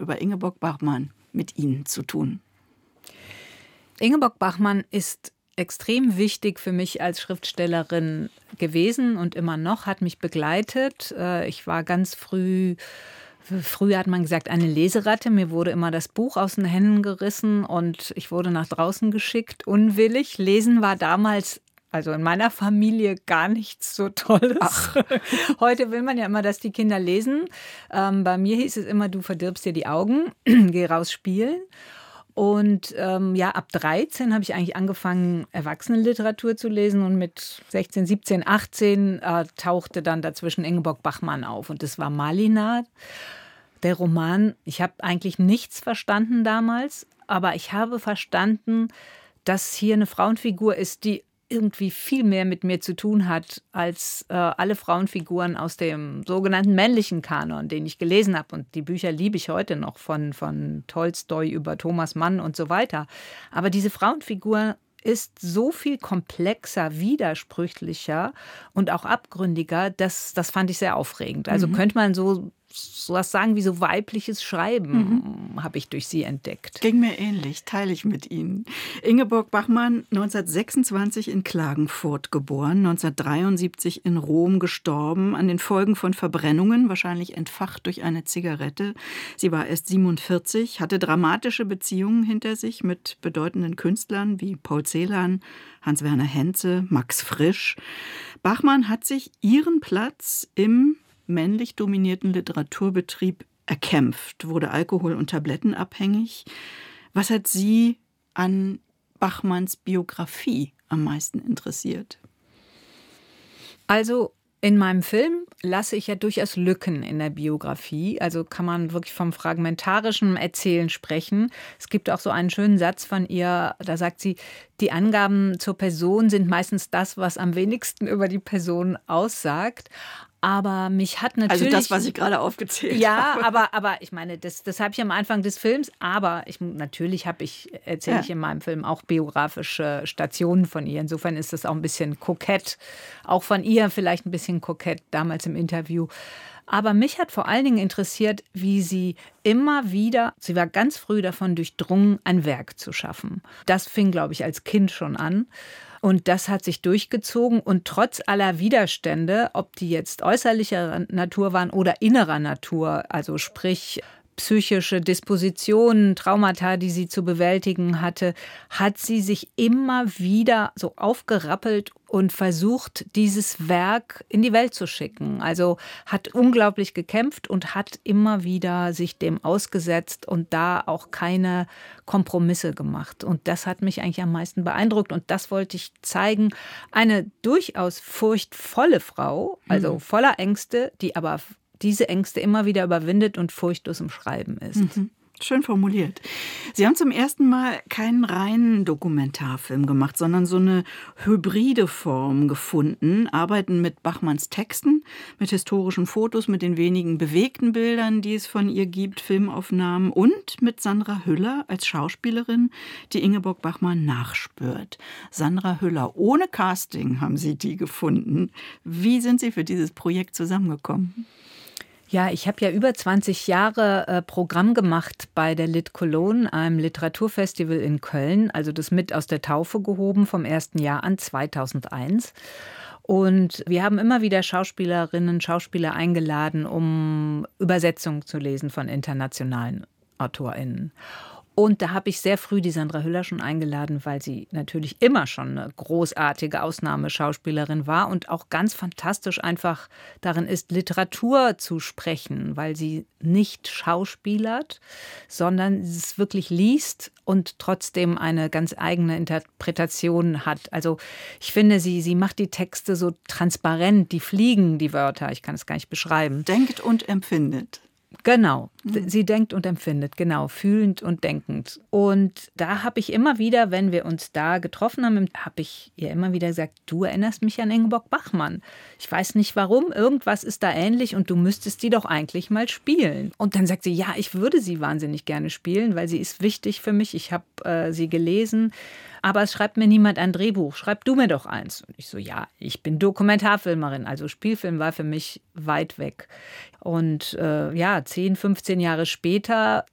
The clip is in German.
über Ingeborg Bachmann mit Ihnen zu tun? Ingeborg Bachmann ist extrem wichtig für mich als Schriftstellerin gewesen und immer noch, hat mich begleitet. Ich war ganz früher hat man gesagt, eine Leseratte. Mir wurde immer das Buch aus den Händen gerissen und ich wurde nach draußen geschickt, unwillig. Lesen war damals, also in meiner Familie, gar nichts so Tolles. Ach. Heute will man ja immer, dass die Kinder lesen. Bei mir hieß es immer, du verdirbst dir die Augen, geh raus spielen. Und ab 13 habe ich eigentlich angefangen, Erwachsenenliteratur zu lesen. Und mit 16, 17, 18 tauchte dann dazwischen Ingeborg Bachmann auf. Und das war Malina, der Roman. Ich habe eigentlich nichts verstanden damals. Aber ich habe verstanden, dass hier eine Frauenfigur ist, die irgendwie viel mehr mit mir zu tun hat als alle Frauenfiguren aus dem sogenannten männlichen Kanon, den ich gelesen habe. Und die Bücher liebe ich heute noch, von Tolstoi über Thomas Mann und so weiter. Aber diese Frauenfigur ist so viel komplexer, widersprüchlicher und auch abgründiger, das fand ich sehr aufregend. Also könnte man so was sagen wie so weibliches Schreiben, habe ich durch sie entdeckt. Ging mir ähnlich, teile ich mit Ihnen. Ingeborg Bachmann, 1926 in Klagenfurt geboren, 1973 in Rom gestorben, an den Folgen von Verbrennungen, wahrscheinlich entfacht durch eine Zigarette. Sie war erst 47, hatte dramatische Beziehungen hinter sich mit bedeutenden Künstlern wie Paul Celan, Hans-Werner Henze, Max Frisch. Bachmann hat sich ihren Platz im männlich dominierten Literaturbetrieb erkämpft, wurde alkohol- und tablettenabhängig. Was hat Sie an Bachmanns Biografie am meisten interessiert? Also in meinem Film lasse ich ja durchaus Lücken in der Biografie. Also kann man wirklich vom fragmentarischen Erzählen sprechen. Es gibt auch so einen schönen Satz von ihr, da sagt sie, die Angaben zur Person sind meistens das, was am wenigsten über die Person aussagt. Aber mich hat natürlich... Also das, was ich gerade aufgezählt habe. Ja, aber ich meine, das habe ich am Anfang des Films. Aber natürlich erzähle ich in meinem Film auch biografische Stationen von ihr. Insofern ist das auch ein bisschen kokett. Auch von ihr vielleicht ein bisschen kokett, damals im Interview. Aber mich hat vor allen Dingen interessiert, wie sie immer wieder, sie war ganz früh davon durchdrungen, ein Werk zu schaffen. Das fing, glaube ich, als Kind schon an. Und das hat sich durchgezogen und trotz aller Widerstände, ob die jetzt äußerlicher Natur waren oder innerer Natur, also sprich psychische Dispositionen, Traumata, die sie zu bewältigen hatte, hat sie sich immer wieder so aufgerappelt und versucht, dieses Werk in die Welt zu schicken. Also hat unglaublich gekämpft und hat immer wieder sich dem ausgesetzt und da auch keine Kompromisse gemacht. Und das hat mich eigentlich am meisten beeindruckt und das wollte ich zeigen. Eine durchaus furchtvolle Frau, also voller Ängste, die aber diese Ängste immer wieder überwindet und furchtlos im Schreiben ist. Schön formuliert. Sie haben zum ersten Mal keinen reinen Dokumentarfilm gemacht, sondern so eine hybride Form gefunden, arbeiten mit Bachmanns Texten, mit historischen Fotos, mit den wenigen bewegten Bildern, die es von ihr gibt, Filmaufnahmen und mit Sandra Hüller als Schauspielerin, die Ingeborg Bachmann nachspürt. Sandra Hüller, ohne Casting haben Sie die gefunden. Wie sind Sie für dieses Projekt zusammengekommen? Ja, ich habe ja über 20 Jahre Programm gemacht bei der Lit Cologne, einem Literaturfestival in Köln, also das mit aus der Taufe gehoben vom ersten Jahr an 2001. Und wir haben immer wieder Schauspielerinnen, Schauspieler eingeladen, um Übersetzungen zu lesen von internationalen AutorInnen. Und da habe ich sehr früh die Sandra Hüller schon eingeladen, weil sie natürlich immer schon eine großartige Ausnahmeschauspielerin war und auch ganz fantastisch einfach darin ist, Literatur zu sprechen, weil sie nicht schauspielert, sondern es wirklich liest und trotzdem eine ganz eigene Interpretation hat. Also ich finde, sie macht die Texte so transparent, die fliegen, die Wörter, ich kann es gar nicht beschreiben. Denkt und empfindet. Genau, sie denkt und empfindet, genau, fühlend und denkend. Und da habe ich immer wieder, wenn wir uns da getroffen haben, habe ich ihr immer wieder gesagt, du erinnerst mich an Ingeborg Bachmann. Ich weiß nicht warum, irgendwas ist da ähnlich und du müsstest die doch eigentlich mal spielen. Und dann sagt sie, ja, ich würde sie wahnsinnig gerne spielen, weil sie ist wichtig für mich. Ich habe sie gelesen. Aber es schreibt mir niemand ein Drehbuch, schreib du mir doch eins. Und ich so, ja, ich bin Dokumentarfilmerin, also Spielfilm war für mich weit weg. Und 10, 15 Jahre später